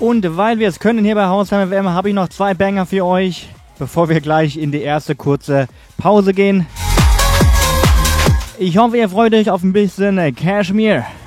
Und weil wir es können hier bei Hausheim FM, habe ich noch 2 Banger für euch, bevor wir gleich in die erste kurze Pause gehen. Ich hoffe, ihr freut euch auf ein bisschen Cashmere.